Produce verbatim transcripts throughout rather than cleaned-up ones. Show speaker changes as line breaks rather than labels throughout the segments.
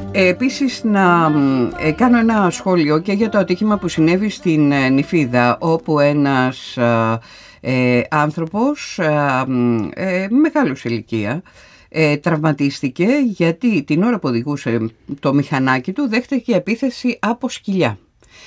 Ε, επίσης να ε, κάνω ένα σχόλιο και για το ατύχημα που συνέβη στην ε, Νηφίδα, όπου ένας ε, ε, άνθρωπος ε, ε, μεγάλος ηλικία ε, τραυματίστηκε γιατί την ώρα που οδηγούσε το μηχανάκι του δέχτηκε επίθεση από σκυλιά.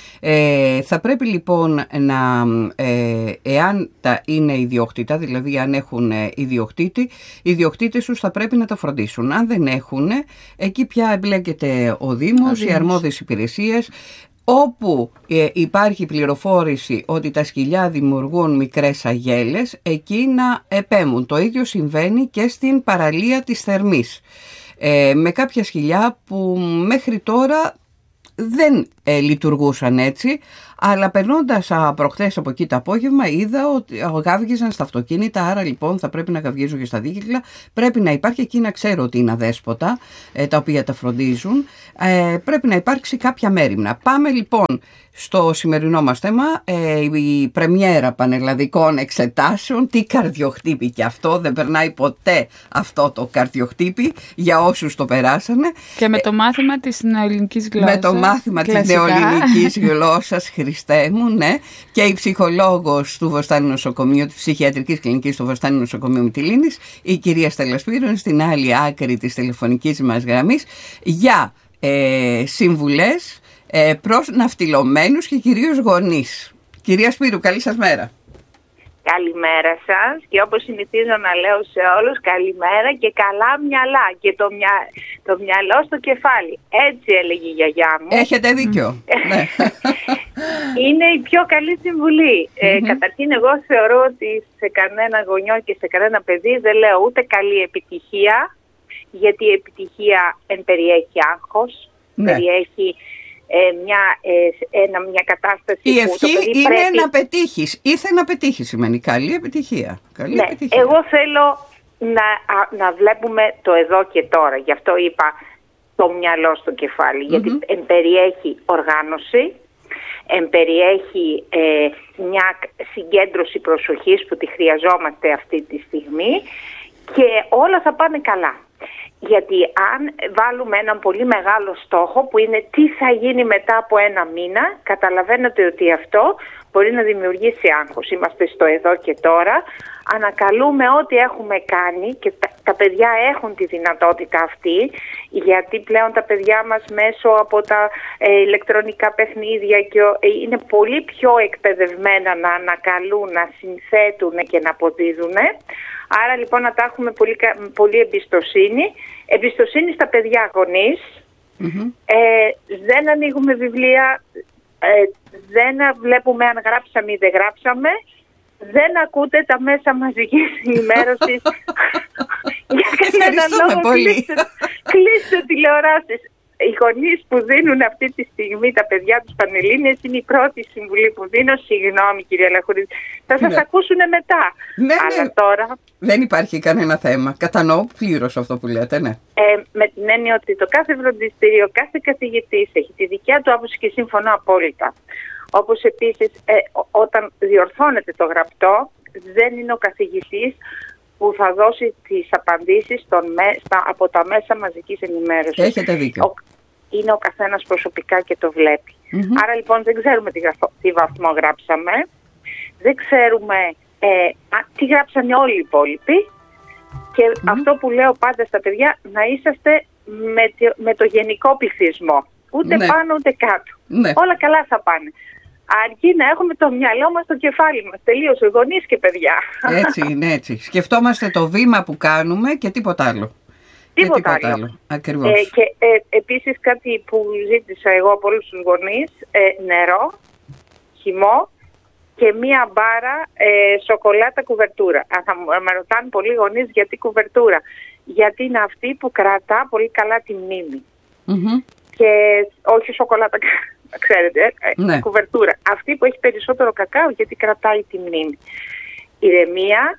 Ε, θα πρέπει λοιπόν να, ε, εάν τα είναι ιδιόκτητα, δηλαδή αν έχουν ιδιοκτήτη, οι ιδιοκτήτες τους θα πρέπει να τα φροντίσουν. Αν δεν έχουν, εκεί πια εμπλέκεται ο Δήμος, οι αρμόδιες υπηρεσίες. Όπου ε, υπάρχει πληροφόρηση ότι τα σκυλιά δημιουργούν μικρές αγέλες, εκεί να επέμβουν. Το ίδιο συμβαίνει και στην παραλία της Θερμής. Ε, με κάποια σκυλιά που μέχρι τώρα δεν ε, λειτουργούσαν έτσι, αλλά περνώντας προχθές από εκεί το απόγευμα είδα ότι γάβγιζαν στα αυτοκίνητα, άρα λοιπόν θα πρέπει να γαβγίζουν και στα δίκυκλα. Πρέπει να υπάρχει, εκεί να ξέρω ότι είναι αδέσποτα, ε, τα οποία τα φροντίζουν. Ε, πρέπει να υπάρξει κάποια μέριμνα. Πάμε λοιπόν στο σημερινό μας θέμα, ε, η πρεμιέρα πανελλαδικών εξετάσεων. Τι καρδιοχτύπη και αυτό, δεν περνάει ποτέ αυτό το καρδιοχτύπη για όσους το περάσανε.
Και με το μάθημα της νεοελληνικής γλώσσας.
Με το μάθημα
κλασικά.
της νεοελληνικής γλώσσας, Χριστέ μου, ναι. Και η ψυχολόγος του Βοστάνη Νοσοκομείου, της ψυχιατρικής κλινικής του Βοστάνη Νοσοκομείου Μυτιλήνης, η κυρία Στέλλα Σπύρου, στην άλλη άκρη της τηλεφωνικής μας γραμμής, για ε, συμβουλές ε, προς ναυτιλωμένους και κυρίως γονείς. Κυρία Σπύρου, καλή σας μέρα.
Καλημέρα σας, και όπως συνηθίζω να λέω σε όλους, καλημέρα και καλά μυαλά και το, μυα... το μυαλό στο κεφάλι. Έτσι έλεγε η γιαγιά μου.
Έχετε δίκιο. Ναι.
Είναι η πιο καλή συμβουλή.
Mm-hmm.
Ε, καταρχήν εγώ θεωρώ ότι σε κανένα γονιό και σε κανένα παιδί δεν λέω ούτε καλή επιτυχία, γιατί η επιτυχία εμπεριέχει άγχος,
ναι.
περιέχει Μια, ένα, μια κατάσταση
η
που
ευχή
το παιδί
είναι
πρέπει...
να πετύχεις. Ήθε να πετύχεις σημαίνει καλή επιτυχία. Καλή
ναι,
επιτυχία.
εγώ θέλω να, να βλέπουμε το εδώ και τώρα. Γι' αυτό είπα το μυαλό στο κεφάλι. Mm-hmm. Γιατί εμπεριέχει οργάνωση, εμπεριέχει ε, μια συγκέντρωση προσοχής που τη χρειαζόμαστε αυτή τη στιγμή, και όλα θα πάνε καλά. Γιατί αν βάλουμε έναν πολύ μεγάλο στόχο που είναι τι θα γίνει μετά από ένα μήνα, καταλαβαίνετε ότι αυτό μπορεί να δημιουργήσει άγχος. Είμαστε στο εδώ και τώρα, ανακαλούμε ό,τι έχουμε κάνει και τα, τα παιδιά έχουν τη δυνατότητα αυτή, γιατί πλέον τα παιδιά μας μέσω από τα ε, ηλεκτρονικά παιχνίδια και, ε, είναι πολύ πιο εκπαιδευμένα να ανακαλούν, να συνθέτουν και να αποδίδουν. Άρα λοιπόν να τα έχουμε πολύ, πολύ εμπιστοσύνη. Εμπιστοσύνη στα παιδιά γονείς. Mm-hmm. Ε, δεν ανοίγουμε βιβλία, ε, δεν βλέπουμε αν γράψαμε ή δεν γράψαμε. Δεν ακούτε τα μέσα μαζικής ενημέρωσης. Για κανέναν λόγο κλείστε, κλείστε τηλεοράσεις. Οι γονείς που δίνουν αυτή τη στιγμή τα παιδιά τους Πανελλήνιες είναι η πρώτη συμβουλή που δίνω. Συγγνώμη κυρία Λαχουρίδη, θα σας ναι. ακούσουν μετά.
Ναι,
Αλλά
ναι.
τώρα...
Δεν υπάρχει κανένα θέμα. Κατανοώ πλήρως αυτό που λέτε, ναι.
Ε, με την έννοια ότι το κάθε φροντιστήριο, κάθε καθηγητής έχει τη δικιά του άποψη και συμφωνώ απόλυτα. Όπως επίσης ε, όταν διορθώνεται το γραπτό, δεν είναι ο καθηγητής που θα δώσει τις απαντήσεις στον, στα, από τα μέσα μαζικής ενημέρωσης.
Έχετε δίκιο.
Ο, είναι ο καθένας προσωπικά και το βλέπει. Mm-hmm. Άρα λοιπόν δεν ξέρουμε τι, γραφο, τι βαθμό γράψαμε, δεν ξέρουμε ε, α, τι γράψανε όλοι οι υπόλοιποι, και mm-hmm. αυτό που λέω πάντα στα παιδιά, να είσαστε με, με το γενικό πληθυσμό. Ούτε ναι. πάνω ούτε κάτω. Ναι. Όλα καλά θα πάνε. Αρκεί να έχουμε το μυαλό μας στο κεφάλι μας. Τελείωσε, γονείς και παιδιά.
Έτσι είναι, έτσι. Σκεφτόμαστε το βήμα που κάνουμε και τίποτα άλλο.
Τίποτα,
τίποτα άλλο. άλλο. Ακριβώς.
Ε, και ε, επίσης κάτι που ζήτησα εγώ από όλους τους γονείς, ε, νερό, χυμό και μία μπάρα ε, σοκολάτα κουβερτούρα. Αν θα με ρωτάνε πολλοί γονείς γιατί κουβερτούρα. Γιατί είναι αυτή που κρατά πολύ καλά τη μνήμη. Mm-hmm. Και όχι σοκολάτα, ξέρετε, ναι. κουβερτούρα. Αυτή που έχει περισσότερο κακάο, γιατί κρατάει τη μνήμη. Ηρεμία,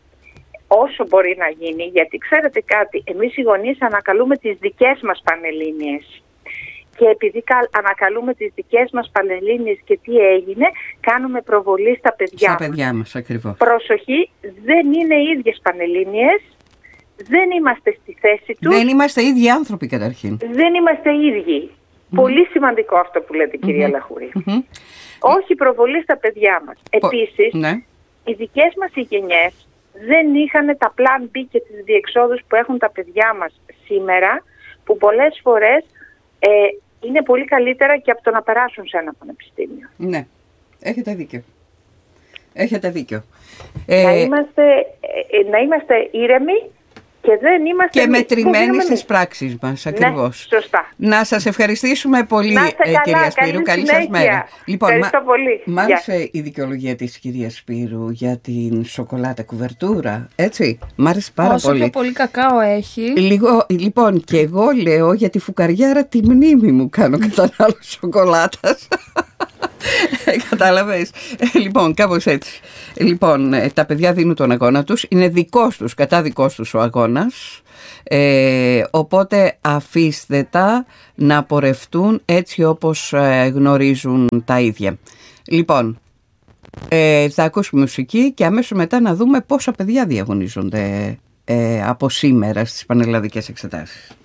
όσο μπορεί να γίνει, γιατί ξέρετε κάτι, εμείς οι γονείς ανακαλούμε τις δικές μας Πανελλήνιες. Και επειδή ανακαλούμε τις δικές μας Πανελλήνιες και τι έγινε, κάνουμε προβολή στα παιδιά
στα μας. παιδιά μας, ακριβώς.
Προσοχή, δεν είναι οι ίδιες Πανελλήνιες δεν είμαστε στη θέση τους.
Δεν είμαστε ίδιοι άνθρωποι καταρχήν.
Δεν είμαστε ίδιοι. Mm-hmm. Πολύ σημαντικό αυτό που λέτε, κυρία mm-hmm. Λαχουρή. Mm-hmm. Όχι προβολή στα παιδιά μας. Πο... Επίσης, ναι. οι δικές μας οι γενιές δεν είχαν τα plan B και τις διεξόδους που έχουν τα παιδιά μας σήμερα, που πολλές φορές ε, είναι πολύ καλύτερα και από το να περάσουν σε ένα πανεπιστήμιο.
Ναι, έχετε δίκιο. Έχετε δίκιο.
Να, ε... είμαστε, ε, να είμαστε ήρεμοι και δεν είμαστε...
Και μετρημένοι στις πράξεις μας, ακριβώς.
Ναι, σωστά.
Να σας ευχαριστήσουμε πολύ,
καλά,
κυρία Σπύρου. Καλή, καλή σας μέρα.
Λοιπόν, ευχαριστώ μα, πολύ.
Μ' άρεσε η δικαιολογία της κυρίας Σπύρου για την σοκολάτα κουβερτούρα, έτσι. Μ' άρεσε πάρα
Όσο
πολύ.
Όσο πιο πολύ κακάο έχει.
Λίγο, λοιπόν, και εγώ λέω για τη φουκαριάρα τη μνήμη μου κάνω κατανάλωση σοκολάτας. Κατάλαβες. Ε, λοιπόν, κάπως έτσι. Λοιπόν, ε, τα παιδιά δίνουν τον αγώνα τους. Είναι δικός τους, κατά δικός τους ο αγώνας. Ε, οπότε αφήστε τα να πορευτούν έτσι όπως ε, γνωρίζουν τα ίδια. Λοιπόν, ε, θα ακούσουμε μουσική και αμέσως μετά να δούμε πόσα παιδιά διαγωνίζονται ε, από σήμερα στις πανελλαδικές εξετάσεις.